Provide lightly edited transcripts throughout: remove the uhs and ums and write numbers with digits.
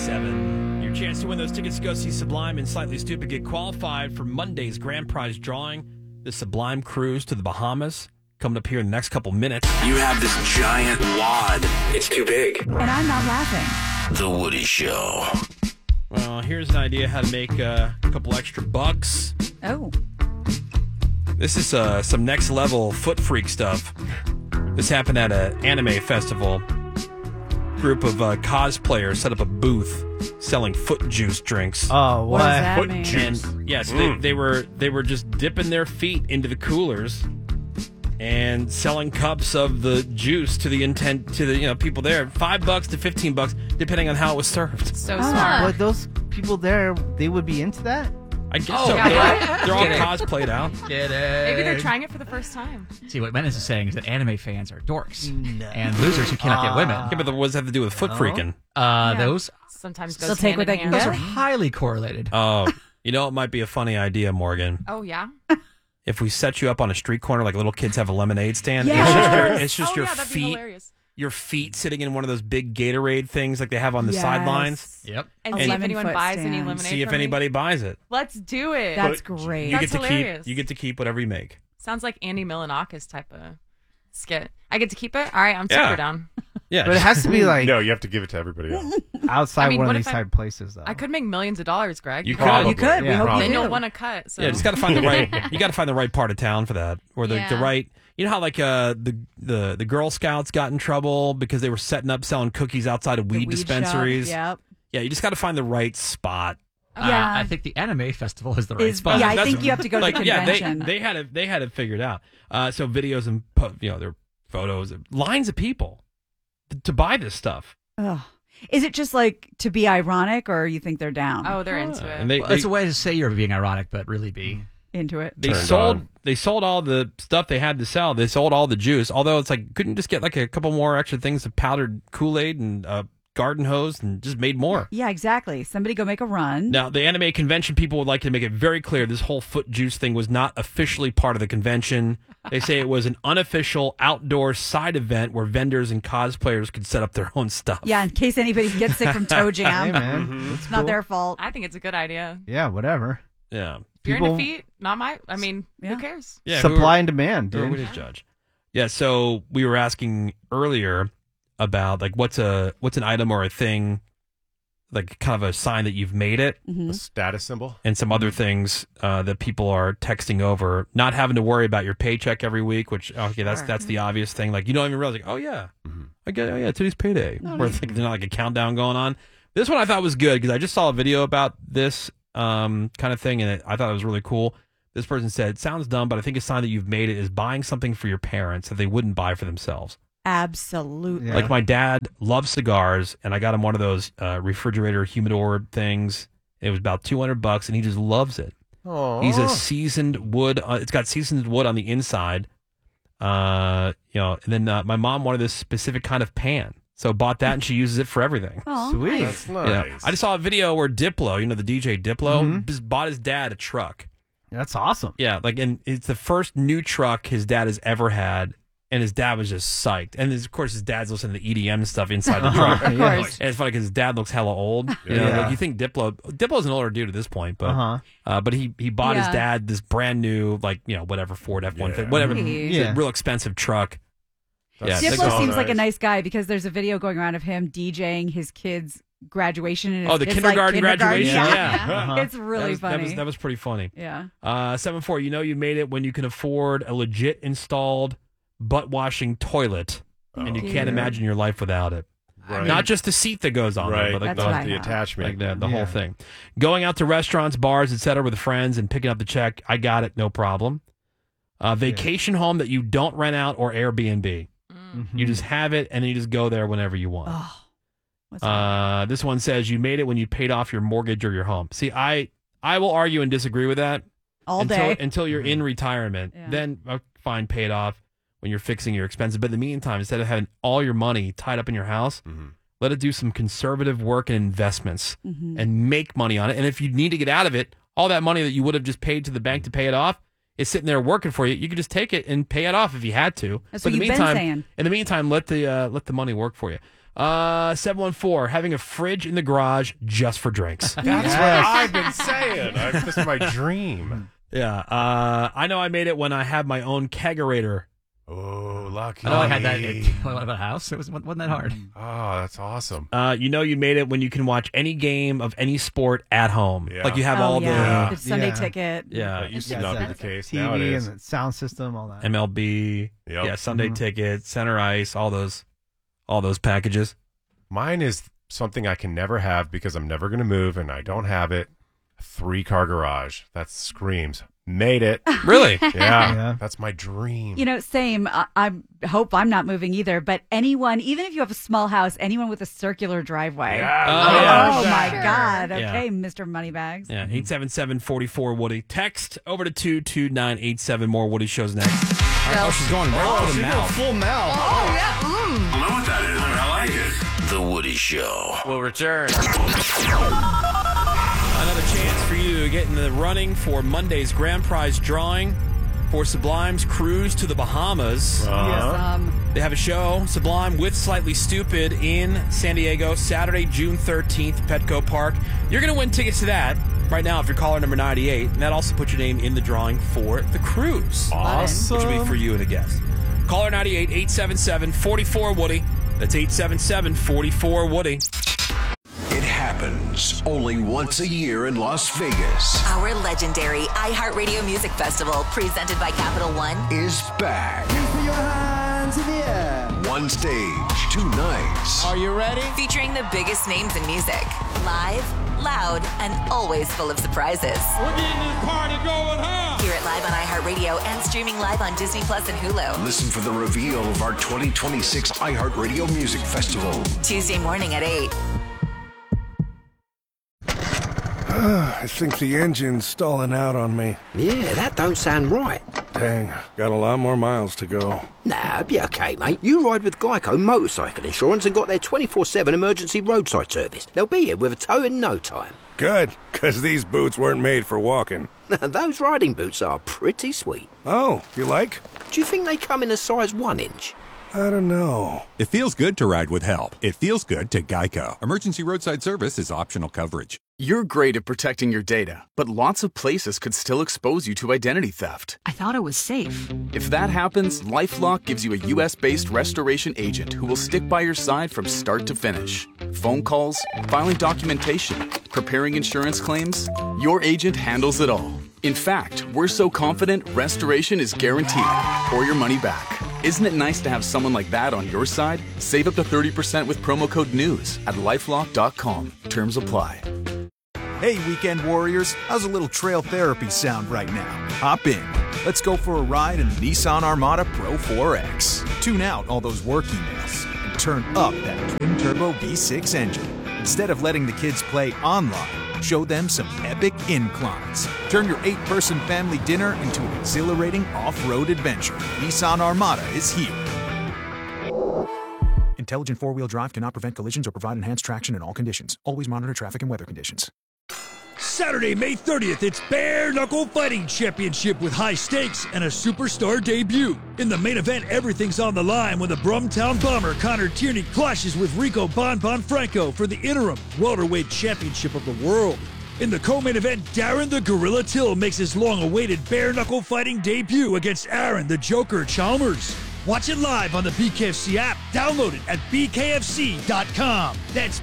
97. Your chance to win those tickets to go see Sublime and Slightly Stupid. Get qualified for Monday's grand prize drawing. The Sublime cruise to the Bahamas. Coming up here in the next couple minutes. You have this giant wad. It's too big. And I'm not laughing. The Woody Show. Well, here's an idea how to make a couple extra bucks. Oh. This is some next level foot freak stuff. This happened at an anime festival. Group of cosplayers set up a booth selling foot juice drinks. Oh, What does that Foot mean? juice. And yes, they were just dipping their feet into the coolers and selling cups of the juice to the people there. $5 to $15, depending on how it was served. So smart. But those people there, they would be into that? I guess Oh, so. yeah. They're all Get it. cosplayed out. Get it. Maybe they're trying it for the first time. See, what Menace is saying is that anime fans are dorks and losers who cannot get women. Yeah, but what does that have to do with foot freaking? Yeah. Those Sometimes They'll goes take hand what in they can hand. those get. are highly correlated. Oh, you know, it might be a funny idea, Morgan. Oh, yeah? If we set you up on a street corner like little kids have a lemonade stand, Yes. it's just Oh, your yeah, that'd be feet. hilarious. Your feet sitting in one of those big Gatorade things like they have on the Yes. sidelines. Yep. And A see if lemon anyone foot buys any stand. lemonade See if from me. anybody buys it. Let's do it. That's great. You That's get to hilarious. keep. You get to keep whatever you make. Sounds like Andy Milanakis type of skit. I get to keep it? All right, I'm Yeah. super down. Yeah, But it has to be like No, you have to give it to everybody else. outside I mean, one what of if these I- type places, though. I could make millions of dollars, Greg. You could. Probably. You could. We Yeah. hope Probably. Then you you'll do. want to cut. So. yeah. Just got to find the right. You got to find the right part of town for that, or the Yeah. right. You know how like the Girl Scouts got in trouble because they were setting up selling cookies outside of The weed weed dispensaries. shop, Yeah, you just got to find the right spot. Yeah. I think the anime festival is the right spot. Yeah, I That's- think you have to go to the convention. Yeah, they had it figured out. So videos and their photos, lines of people to buy this stuff. Ugh. Is it just like to be ironic, or you think they're down Oh, they're into it. And Well, it's a way to say you're being ironic, but really be. into it? they Turned sold on. they sold all the stuff they had to sell. They sold all the juice. Although it's like couldn't you just get like a couple more extra things of powdered Kool-Aid and garden hose and just made more. Yeah, exactly. Somebody go make a run. Now, the anime convention people would like to make it very clear this whole foot juice thing was not officially part of the convention. They say it was an unofficial outdoor side event where vendors and cosplayers could set up their own stuff. Yeah, in case anybody gets sick from toe Hey, jam. man. It's not their fault. I think it's a good idea. Yeah, whatever. Yeah. If you're People- into feet, not my. I mean, Yeah. who cares? Yeah, Supply and demand, Who are we dude. to judge? Yeah, so we were asking earlier about like what's an item or a thing, like kind of a sign that you've made it, A status symbol. and some other things that people are texting over, not having to worry about your paycheck every week. Which that's the obvious thing. Like you don't even realize, like, oh yeah, I get, today's payday. Where it's like, there's not like a countdown going on. This one I thought was good because I just saw a video about this kind of thing, and I thought it was really cool. This person said, it sounds dumb, but I think a sign that you've made it is buying something for your parents that they wouldn't buy for themselves. Absolutely. Yeah. Like my dad loves cigars, and I got him one of those refrigerator humidor things. It was about $200, and he just loves it. Oh, He's a seasoned wood. It's got seasoned wood on the inside. And then my mom wanted this specific kind of pan, so bought that, and she uses it for everything. Oh, Sweet. That's You know, nice. I just saw a video where Diplo, the DJ Diplo, just bought his dad a truck. That's awesome. Yeah, and it's the first new truck his dad has ever had, and his dad was just psyched. And of course, his dad's listening to EDM stuff inside the truck. Of course. And it's funny because his dad looks hella old. Yeah. Like you think Diplo's an older dude at this point, but but he bought his Yeah. dad this brand new whatever Ford F-150, Yeah. whatever, Hey. it's a real expensive truck. That's Yeah, Diplo so seems like a nice. nice guy because there's a video going around of him DJing his kids' graduation. And his Oh, the kids, kindergarten like, graduation. Yeah. Yeah, It's really funny. That was pretty funny. Yeah. 7-4. You made it when you can afford a legit installed butt washing toilet, and you can't imagine your life without it. Right. Not just the seat that goes on right. there, but like That's what I the have. attachment. the whole thing. Going out to restaurants, bars, etc., with friends and picking up the check. I got it, no problem. Vacation home that you don't rent out or Airbnb. You just have it, and then you just go there whenever you want. Oh. What's that? This one says you made it when you paid off your mortgage or your home. See, I will argue and disagree with that All day. until you're in retirement. Yeah. Then fine, pay it off when you're fixing your expenses. But in the meantime, instead of having all your money tied up in your house, let it do some conservative work and investments and make money on it. And if you need to get out of it, all that money that you would have just paid to the bank to pay it off is sitting there working for you. You could just take it and pay it off if you had to. That's But what in the you've been meantime, saying. In the meantime, let the money work for you. 714, having a fridge in the garage just for drinks. That's what I've been saying. This is my dream. Yeah. I know I made it when I had my own kegerator. Oh, lucky. I know I had that at a house. It wasn't that hard. Oh, that's awesome. You made it when you can watch any game of any sport at home. Yeah. Like you have the the Sunday Yeah. ticket. yeah, That used to not be the case. TV Now it is. and the sound system, all that. MLB, Yep. yeah, Sunday ticket, center ice, all those packages. Mine is something I can never have because I'm never going to move and I don't have it. A 3-car garage. That screams. Made it. Really? Yeah. That's my dream. You know, same. I hope I'm not moving either, but anyone, even if you have a small house, anyone with a circular driveway. Yeah. Oh, my Sure. God. Yeah. Okay, Mr. Moneybags. Yeah, 877-44-WOODY. Text over to 22987. More Woody shows next. All right, she's going right for the mouth. Full mouth. I don't know what that is, but I like it. The Woody Show will return. Another chance for you to get in the running for Monday's grand prize drawing for Sublime's cruise to the Bahamas. They have a show, Sublime with Slightly Stupid, in San Diego, Saturday, June 13th, Petco Park. You're going to win tickets to that right now if you're caller number 98, and that also puts your name in the drawing for the cruise. Awesome. Which will be for you and a guest. Caller 98, 877-44-WOODY. That's 877-44-WOODY. It happens only once a year in Las Vegas. Our legendary iHeartRadio Music Festival, presented by Capital One, Is back. One stage, 2 nights. Are you ready? featuring the biggest names in music. Live, loud, and always full of surprises. We're getting this party going, huh? Hear it live on iHeartRadio and streaming live on Disney Plus and Hulu. Listen for the reveal of our 2026 iHeartRadio Music Festival. Tuesday morning at 8. I think the engine's stalling out on me. Yeah, that don't sound right. Dang, got a lot more miles to go. Nah, it'll be okay, mate. You ride with Geico Motorcycle Insurance and got their 24/7 emergency roadside service. They'll be here with a tow in no time. Good, because these boots weren't made for walking. Those riding boots are pretty sweet. Oh, you like? Do you think they come in a size 1 inch? I don't know. It feels good to ride with help. It feels good to Geico. Emergency roadside service is optional coverage. You're great at protecting your data, but lots of places could still expose you to identity theft. I thought it was safe. If that happens, LifeLock gives you a U.S.-based restoration agent who will stick by your side from start to finish. Phone calls, filing documentation, preparing insurance claims, your agent handles it all. In fact, we're so confident restoration is guaranteed or your money back. Isn't it nice to have someone like that on your side? Save up to 30% with promo code NEWS at LifeLock.com. Terms apply. Hey, weekend warriors, how's a little trail therapy sound right now? Hop in. Let's go for a ride in the Nissan Armada Pro 4X. Tune out all those work emails and turn up that twin-turbo V6 engine. Instead of letting the kids play online, show them some epic inclines. Turn your 8-person family dinner into an exhilarating off-road adventure. Nissan Armada is here. Intelligent four-wheel drive cannot prevent collisions or provide enhanced traction in all conditions. Always monitor traffic and weather conditions. Saturday, May 30th, it's Bare Knuckle Fighting Championship with high stakes and a superstar debut. In the main event, everything's on the line when the Brumtown Bomber Connor Tierney clashes with Rico Bon Franco for the interim welterweight championship of the world. In the co-main event, Darren the Gorilla Till makes his long-awaited bare knuckle fighting debut against Aaron the Joker Chalmers. Watch it live on the BKFC app. Download it at bkfc.com. That's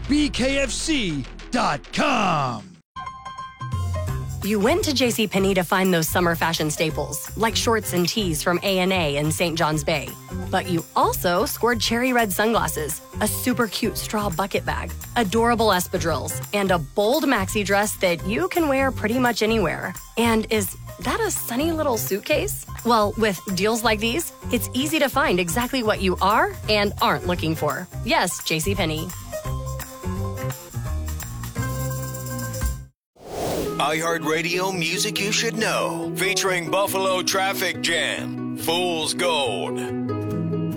bkfc.com. You went to JCPenney to find those summer fashion staples, like shorts and tees from A&A and St. John's Bay. But you also scored cherry red sunglasses, a super cute straw bucket bag, adorable espadrilles, and a bold maxi dress that you can wear pretty much anywhere. And is that a sunny little suitcase? Well, with deals like these, it's easy to find exactly what you are and aren't looking for. Yes, JCPenney. iHeartRadio Music You Should Know, featuring Buffalo Traffic Jam, Fool's Gold.